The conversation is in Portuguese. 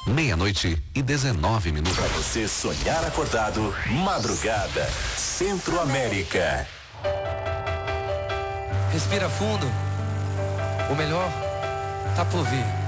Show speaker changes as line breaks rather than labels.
meia-noite e 19 minutos.
Pra você sonhar acordado, madrugada, Centro-América.
Respira fundo. O melhor tá por vir.